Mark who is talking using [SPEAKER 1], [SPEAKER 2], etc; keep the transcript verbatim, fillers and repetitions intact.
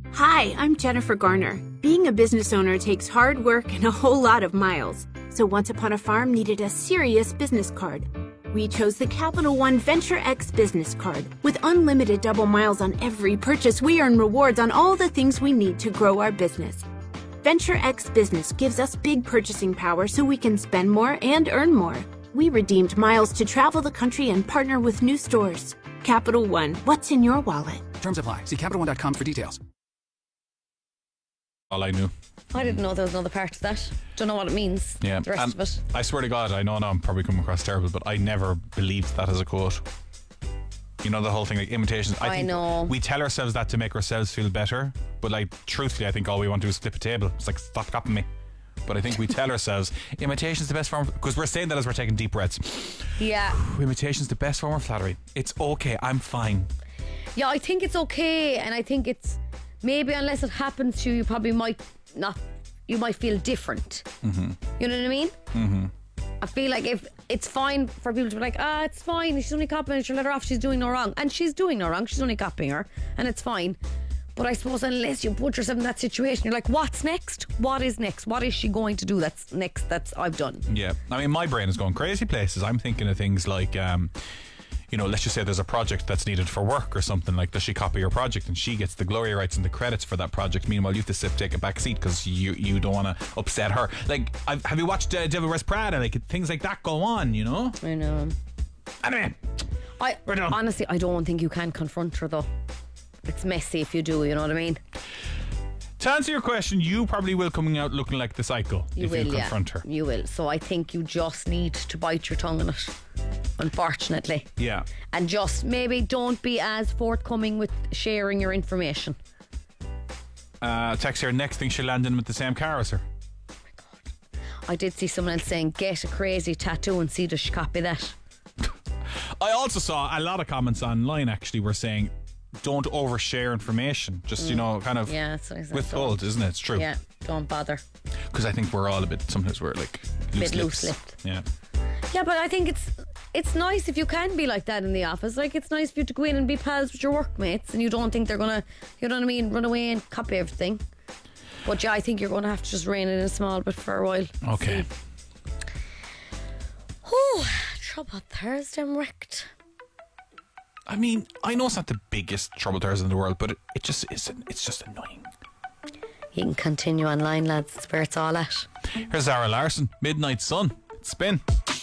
[SPEAKER 1] Hi, I'm Jennifer Garner. Being a business owner takes hard work and a whole lot of miles. So Once Upon a Farm needed a serious business card. We chose the Capital One Venture X business card. With unlimited double miles on every purchase, we earn rewards on all the things we need to grow our business. Venture X Business gives us big purchasing power so we can spend more and earn more. We redeemed miles to travel the country and partner with new stores. Capital One, what's in your wallet?
[SPEAKER 2] Terms apply. See Capital One dot com for details.
[SPEAKER 3] All I knew.
[SPEAKER 4] I didn't know there was another part to that. Don't know what it means.
[SPEAKER 3] Yeah,
[SPEAKER 4] the rest
[SPEAKER 3] and
[SPEAKER 4] of it.
[SPEAKER 3] I swear to God, I know now I'm probably coming across terrible, but I never believed that as a quote. You know, the whole thing, like imitations. I,
[SPEAKER 4] I
[SPEAKER 3] think
[SPEAKER 4] know.
[SPEAKER 3] We tell ourselves that to make ourselves feel better, but like, truthfully, I think all we want to do is flip a table. It's like, stop copying me. But I think we tell ourselves imitation's the best form, because we're saying that as we're taking deep breaths.
[SPEAKER 4] Yeah.
[SPEAKER 3] Imitation's the best form of flattery. It's okay, I'm fine.
[SPEAKER 4] Yeah, I think it's okay, and I think it's maybe unless it happens to you, you probably might not. You might feel different.
[SPEAKER 3] Mm-hmm.
[SPEAKER 4] You know what I mean?
[SPEAKER 3] Mm-hmm.
[SPEAKER 4] I feel like if it's fine for people to be like, ah, it's fine. She's only copying. She'll let her off. She's doing no wrong, and she's doing no wrong. She's only copying her, and it's fine. But I suppose unless you put yourself in that situation, you're like, what's next? What is next? What is she going to do that's next that's I've done?
[SPEAKER 3] Yeah. I mean, my brain is going crazy places. I'm thinking of things like, um, you know, let's just say there's a project that's needed for work or something. Like, does she copy your project and she gets the glory rights and the credits for that project? Meanwhile, you have to sit, take a back seat because you, you don't want to upset her. Like, I've, have you watched uh, Devil Wears Prada? Like, things like that go on, you know?
[SPEAKER 4] I know.
[SPEAKER 3] Anyway,
[SPEAKER 4] I
[SPEAKER 3] we're done.
[SPEAKER 4] Honestly, I don't think you can confront her though. It's messy if you do, you know what I mean?
[SPEAKER 3] To answer your question, you probably will coming out looking like the psycho
[SPEAKER 4] You
[SPEAKER 3] if
[SPEAKER 4] will,
[SPEAKER 3] you confront
[SPEAKER 4] yeah.
[SPEAKER 3] her.
[SPEAKER 4] You will. So I think you just need to bite your tongue on it, unfortunately.
[SPEAKER 3] Yeah.
[SPEAKER 4] And just maybe don't be as forthcoming with sharing your information.
[SPEAKER 3] Uh, text here, next thing she'll land in with the same car as her.
[SPEAKER 4] I did see someone else saying, get a crazy tattoo and see does she copy that.
[SPEAKER 3] I also saw a lot of comments online actually were saying, don't overshare information. Just, you know, kind of
[SPEAKER 4] Yeah, that's what I said.
[SPEAKER 3] withhold,
[SPEAKER 4] Don't-
[SPEAKER 3] isn't it? It's true.
[SPEAKER 4] Yeah, don't bother.
[SPEAKER 3] Because I think we're all a bit, sometimes we're like loose
[SPEAKER 4] Bit
[SPEAKER 3] lips.
[SPEAKER 4] loose-lipped.
[SPEAKER 3] Yeah.
[SPEAKER 4] Yeah, but I think it's it's nice if you can be like that in the office. Like, it's nice for you to go in and be pals with your workmates and you don't think they're going to, you know what I mean, run away and copy everything. But yeah, I think you're going to have to just rein it in a small bit for a while.
[SPEAKER 3] Okay.
[SPEAKER 4] Oh, trouble Thursday, I'm wrecked.
[SPEAKER 3] I mean, I know it's not the biggest trouble Thursday in the world, but it, it just is. It's just annoying.
[SPEAKER 4] You can continue online, lads. It's where it's all at.
[SPEAKER 3] Here's Zara Larson, Midnight Sun. Spin.